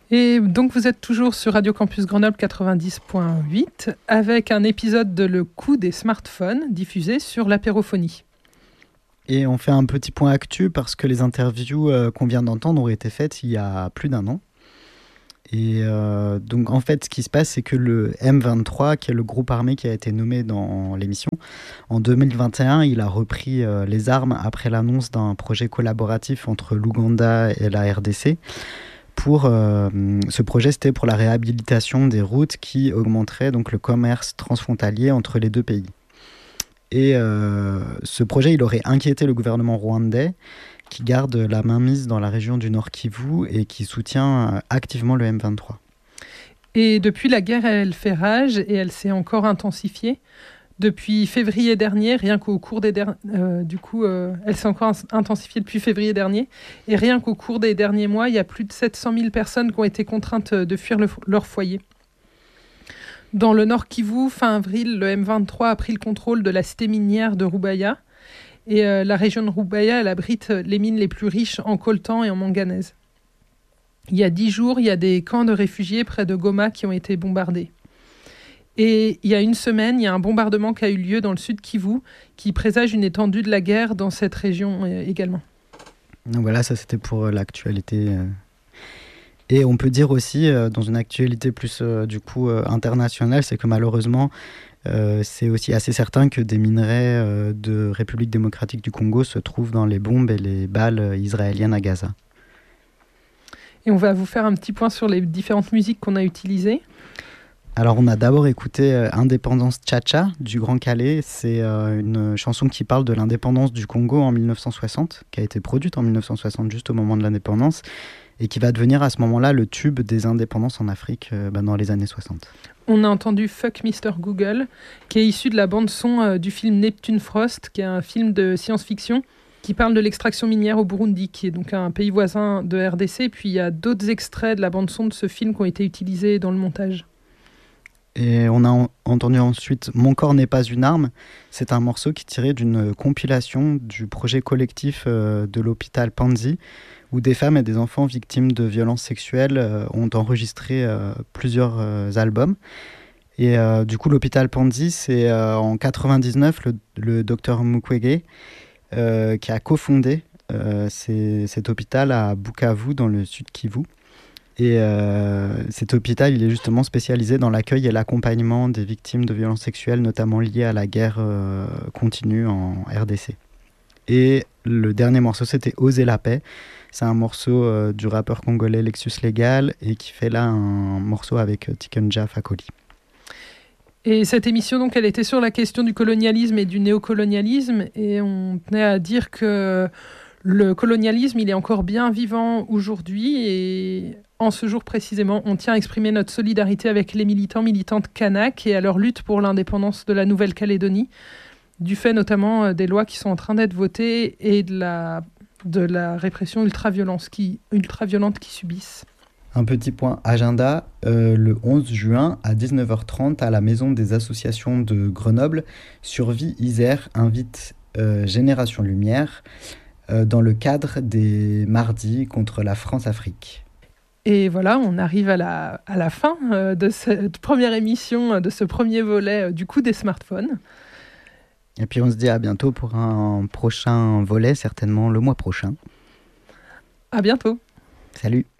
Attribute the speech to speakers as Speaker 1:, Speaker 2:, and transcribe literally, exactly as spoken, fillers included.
Speaker 1: Et donc vous êtes toujours sur Radio Campus Grenoble quatre-vingt-dix point huit avec un épisode de Le coup des smartphones diffusé sur l'apérophonie.
Speaker 2: Et on fait un petit point actu parce que les interviews euh, qu'on vient d'entendre ont été faites il y a plus d'un an. Et euh, donc en fait ce qui se passe, c'est que le M vingt-trois, qui est le groupe armé qui a été nommé dans l'émission, en deux mille vingt et un il a repris euh, les armes après l'annonce d'un projet collaboratif entre l'Ouganda et la R D C. Pour, euh, ce projet, c'était pour la réhabilitation des routes qui augmenteraient donc le commerce transfrontalier entre les deux pays. Et euh, ce projet, il aurait inquiété le gouvernement rwandais, qui garde la mainmise dans la région du Nord Kivu et qui soutient activement le M vingt-trois.
Speaker 1: Et depuis, la guerre, elle fait rage et elle s'est encore intensifiée. Depuis février dernier, rien qu'au cours des derniers... Euh, du coup, euh, elle s'est encore intensifiée depuis février dernier. Et rien qu'au cours des derniers mois, il y a plus de sept cent mille personnes qui ont été contraintes de fuir le, leur foyer. Dans le Nord Kivu, fin avril, le M vingt-trois a pris le contrôle de la cité minière de Rubaya. Et euh, la région de Rubaya, elle abrite les mines les plus riches en coltan et en manganèse. Il y a dix jours, il y a des camps de réfugiés près de Goma qui ont été bombardés. Et il y a une semaine, il y a un bombardement qui a eu lieu dans le sud Kivu, qui présage une étendue de la guerre dans cette région euh, également.
Speaker 2: Donc voilà, ça c'était pour l'actualité. Et on peut dire aussi, euh, dans une actualité plus euh, du coup euh, internationale, c'est que malheureusement, euh, c'est aussi assez certain que des minerais euh, de République démocratique du Congo se trouvent dans les bombes et les balles israéliennes à Gaza.
Speaker 1: Et on va vous faire un petit point sur les différentes musiques qu'on a utilisées.
Speaker 2: Alors on a d'abord écouté euh, Indépendance Cha-Cha du Grand Calais. C'est euh, une chanson qui parle de l'indépendance du Congo en mille neuf cent soixante, qui a été produite en mille neuf cent soixante juste au moment de l'indépendance et qui va devenir à ce moment-là le tube des indépendances en Afrique euh, bah, dans les années soixante.
Speaker 1: On a entendu Fuck mister Google, qui est issu de la bande-son euh, du film Neptune Frost, qui est un film de science-fiction qui parle de l'extraction minière au Burundi, qui est donc un pays voisin de R D C. Et puis il y a d'autres extraits de la bande-son de ce film qui ont été utilisés dans le montage.
Speaker 2: Et on a en- entendu ensuite Mon corps n'est pas une arme. C'est un morceau qui est tiré d'une compilation du projet collectif euh, de l'hôpital Panzi, où des femmes et des enfants victimes de violences sexuelles euh, ont enregistré euh, plusieurs euh, albums. Et euh, du coup, l'hôpital Panzi, c'est euh, en quatre-vingt-dix-neuf le, le docteur Mukwege euh, qui a cofondé euh, ces- cet hôpital à Bukavu, dans le sud Kivu. Et euh, cet hôpital, il est justement spécialisé dans l'accueil et l'accompagnement des victimes de violences sexuelles, notamment liées à la guerre euh, continue en R D C. Et le dernier morceau, c'était Oser la paix. C'est un morceau euh, du rappeur congolais Lexus Legal et qui fait là un morceau avec euh, Tikenja Fakoli.
Speaker 1: Et cette émission, donc, elle était sur la question du colonialisme et du néocolonialisme. Et on tenait à dire que le colonialisme, il est encore bien vivant aujourd'hui. Et en ce jour précisément, on tient à exprimer notre solidarité avec les militants, militantes kanak et à leur lutte pour l'indépendance de la Nouvelle-Calédonie, du fait notamment des lois qui sont en train d'être votées et de la, de la répression ultra-violente qui, ultra-violente qu'ils subissent.
Speaker 2: Un petit point agenda, euh, le onze juin à dix-neuf heures trente à la Maison des associations de Grenoble, Survie Isère invite euh, Génération Lumière euh, dans le cadre des mardis contre la France-Afrique.
Speaker 1: Et voilà, on arrive à la, à la fin euh, de cette première émission, euh, de ce premier volet euh, du coup des smartphones.
Speaker 2: Et puis on se dit à bientôt pour un prochain volet, certainement le mois prochain.
Speaker 1: À bientôt.
Speaker 2: Salut!